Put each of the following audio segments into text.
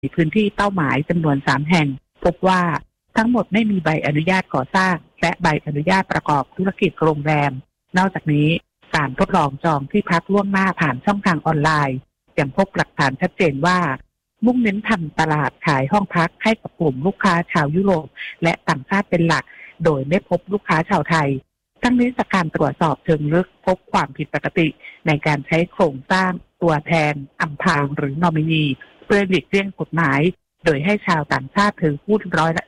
พื้นที่เป้าหมายจำนวน3แห่งพบว่าทั้งหมดไม่มีใบอนุญาตก่อสร้างและใบอนุญาตประกอบธุรกิจโรงแรมนอกจากนี้การทดลองจองที่พักล่วงหน้าผ่านช่องทางออนไลน์ยังพบหลักฐานชัดเจนว่ามุ่งเน้นทำตลาดขายห้องพักให้กับกลุ่มลูกค้าชาวยุโรปและต่างชาติเป็นหลักโดยไม่พบลูกค้าชาวไทยทั้งนี้จากการตรวจสอบเชิงลึกพบความผิดปกติในการใช้โครงสร้างตัวแทนอำพรางหรือนอมินีเพื่อหลีกเลี่ยงกฎหมายโดยให้ชาวต่างชาติถือหุ้น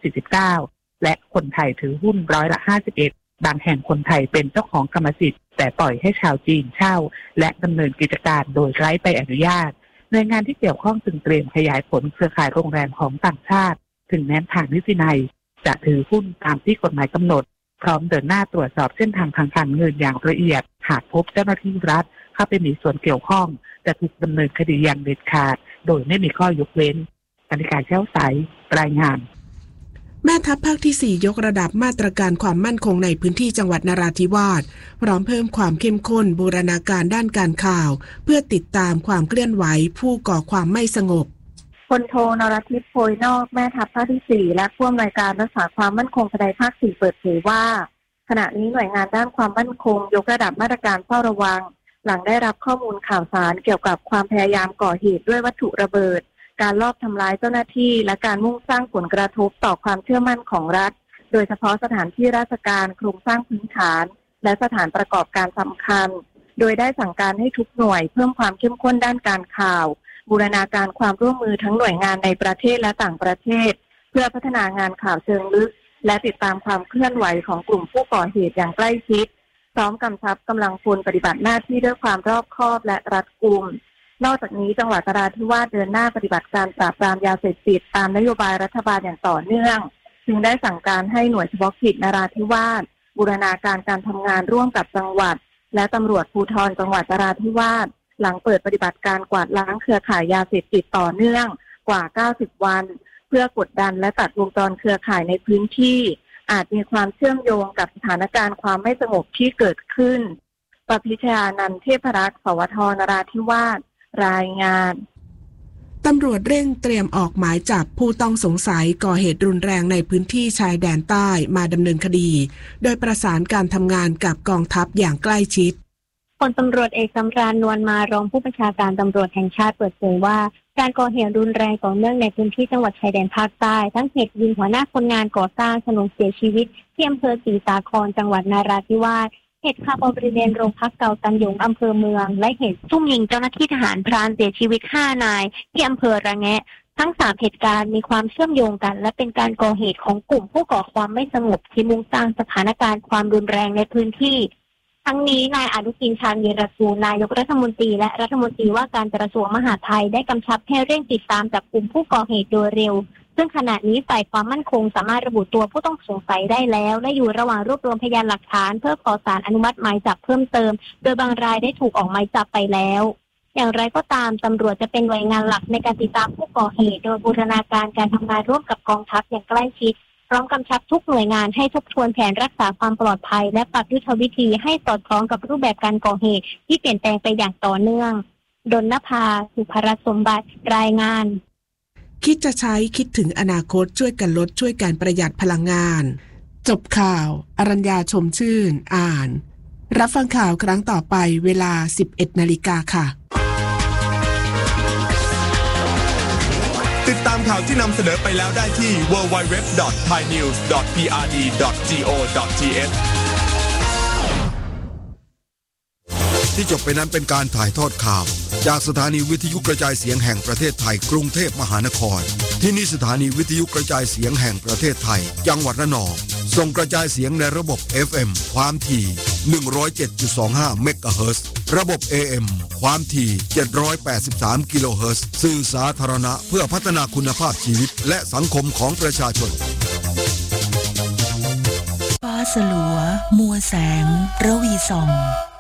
49%และคนไทยถือหุ้น51%บางแห่งคนไทยเป็นเจ้าของกรรมสิทธิ์แต่ปล่อยให้ชาวจีนเช่าและดำเนินกิจการโดยไร้ใบอนุญาตหน่วยงานที่เกี่ยวข้องจึงเตรียมขยายผลเครือข่ายโรงแรมของต่างชาติถึงแม้ทางนิตินัยจะถือหุ้นตามที่กฎหมายกำหนดพร้อมเดินหน้าตรวจสอบเส้นทางทางการเงินอย่างละเอียดหากพบเจ้าหน้าที่รัฐเข้าไปมีส่วนเกี่ยวข้องจะถูกดำเนินคดีอย่างเด็ดขาดโดยไม่มีข้อยกเว้นกนิการเช้าใสรายงานแม่ทัพภาคที่4ยกระดับมาตรการความมั่นคงในพื้นที่จังหวัดนราธิวาสพร้อมเพิ่มความเข้มข้นบูรณาการด้านการข่าวเพื่อติดตามความเคลื่อนไหวผู้ก่อความไม่สงบพลโทนรทิพย์โพยนอกแม่ทัพภาคที่4และผู้อำนวยการรักษาความมั่นคงภายในภาค4เปิดเผยว่าขณะนี้หน่วยงานด้านความมั่นคงยกระดับมาตรการเฝ้าระวังหลังได้รับข้อมูลข่าวสารเกี่ยวกับความพยายามก่อเหตุด้วยวัตถุระเบิดการลอบทำร้ายเจ้าหน้าที่และการมุ่งสร้างผลกระทบต่อความเชื่อมั่นของรัฐโดยเฉพาะสถานที่ราชการโครงสร้างพื้นฐานและสถานประกอบการสำคัญโดยได้สั่งการให้ทุกหน่วยเพิ่มความเข้มข้นด้านการข่าวบูรณาการความร่วมมือทั้งหน่วยงานในประเทศและต่างประเทศเพื่อพัฒนางานข่าวเชิงลึกและติดตามความเคลื่อนไหวของกลุ่มผู้ก่อเหตุอย่างใกล้ชิดพร้อมกำชับกำลังพลปฏิบัติหน้าที่ด้วยความรอบคอบและรัดกุมนอกจากนี้จังหวัดนราธิวาสเดินหน้าปฏิบัติการปราบปรามยาเสพติดตามนโยบายรัฐบาลอย่างต่อเนื่องจึงได้สั่งการให้หน่วยเฉพาะกิจนราธิวาสบูรณาการการทำงานร่วมกับจังหวัดและตำรวจภูธรจังหวัดนราธิวาสหลังเปิดปฏิบัติการกวาดล้างเครือข่ายยาเสพติดต่อเนื่องกว่า90วันเพื่อกดดันและตัดวงจรเครือข่ายในพื้นที่อาจมีความเชื่อมโยงกับสถานการณ์ความไม่สงบที่เกิดขึ้นปพิชญานันท์เทพรักษ์สวทนราธิวาสรายงานตำรวจเร่งเตรียมออกหมายจับผู้ต้องสงสัยก่อเหตุรุนแรงในพื้นที่ชายแดนใต้มาดำเนินคดีโดยประสานการทำงานกับกองทัพอย่างใกล้ชิดพลตำรวจเอกสำราญนวลมารองผู้บัญชาการตำรวจแห่งชาติเปิดเผยว่าการก่อเหตุรุนแรงต่อเนื่องในพื้นที่จังหวัดชายแดนภาคใต้ทั้งเหตุยิงหัวหน้าคนงานก่อสร้างถนนเสียชีวิตที่อำเภอศรีสาครจังหวัดนราธิวาสเหตุฆ่าบริเวณโรงพักเก่าตันหยงอำเภอเมืองและเหตุซุ่มยิงเจ้าหน้าที่ทหารพรานเสียชีวิต5นายที่อำเภอระแงะทั้ง3เหตุการณ์มีความเชื่อมโยงกันและเป็นการก่อเหตุของกลุ่มผู้ก่อความไม่สงบที่มุ่งสร้างสถานการณ์ความรุนแรงในพื้นที่ทั้งนี้นายอนุทินชาญวีรกูลนายกรัฐมนตรีและรัฐมนตรีว่าการกระทรวงมหาดไทยได้กำชับให้เร่งติดตามจับกลุ่มผู้ก่อเหตุโดยเร็วซึ่งขณะนี้ฝ่ายความมั่นคงสามารถระบุตัวผู้ต้องสงสัยได้แล้วและอยู่ระหว่างรวบรวมพยานหลักฐานเพื่อขอศาลอนุมัติหมายจับเพิ่มเติมโดยบางรายได้ถูกออกหมายจับไปแล้วอย่างไรก็ตามตำรวจจะเป็นหน่วยงานหลักในการติดตามผู้ก่อเหตุโดยบูรณาการการทำงานร่วมกับกองทัพอย่างใกล้ชิดพร้อมกำชับทุกหน่วยงานให้ทบทวนแผนรักษาความปลอดภัยและปรับยุทธวิธีให้สอดคล้องกับรูปแบบการก่อเหตุที่เปลี่ยนแปลงไปอย่างต่อเนื่องดลนภาสุภรัตน์สมบัติรายงานคิดจะใช้คิดถึงอนาคตช่วยกันลดช่วยกันประหยัดพลังงานจบข่าวอรัญญาชมชื่นอ่านรับฟังข่าวครั้งต่อไปเวลา 11:00 น.ค่ะติดตามข่าวที่นำเสนอไปแล้วได้ที่ www.thainews.prd.go.th ที่จบไปนั้นเป็นการถ่ายทอดข่าวจากสถานีวิทยุกระจายเสียงแห่งประเทศไทยกรุงเทพมหานครที่นี่สถานีวิทยุกระจายเสียงแห่งประเทศไทยจังหวัดระนองส่งกระจายเสียงในระบบ FM ความถี่ 107.25 เมกะเฮิรตซ์ระบบ AM ความถี่ 783 กิโลเฮิรตซ์สื่อสาธารณะเพื่อพัฒนาคุณภาพชีวิตและสังคมของประชาชนฟ้าสลัวมัวแสงระวีส่อง